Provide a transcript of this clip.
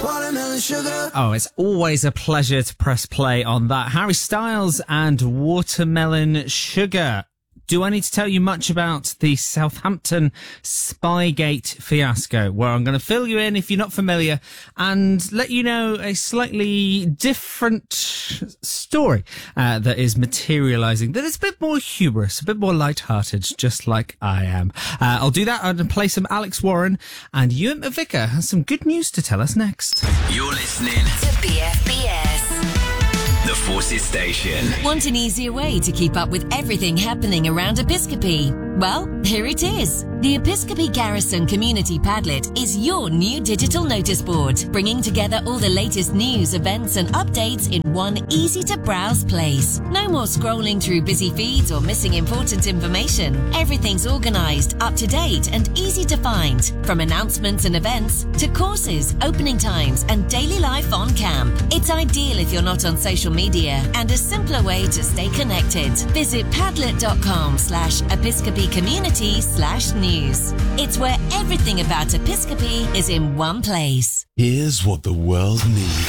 Watermelon sugar. Oh, it's always a pleasure to press play on that. Harry Styles and Watermelon Sugar. Do I need to tell you much about the Southampton Spygate fiasco? Well, I'm going to fill you in if you're not familiar and let you know a slightly different story that is materialising, that is a bit more humorous, a bit more light-hearted, just like I am. I'll do that. I'll play some Alex Warren, and Ewan Vicker has some good news to tell us next. You're listening to BFBS. The Forces Station. Want an easier way to keep up with everything happening around Episcopi? Well, here it is. The Episcopi Garrison Community Padlet is your new digital notice board, bringing together all the latest news, events and updates in one easy-to-browse place. No more scrolling through busy feeds or missing important information. Everything's organised, up-to-date and easy to find. From announcements and events to courses, opening times and daily life on camp. It's ideal if you're not on social media and a simpler way to stay connected. Visit padlet.com/Episcopi Community/news. It's where everything about Episcopi is in one place. Here's what the world needs.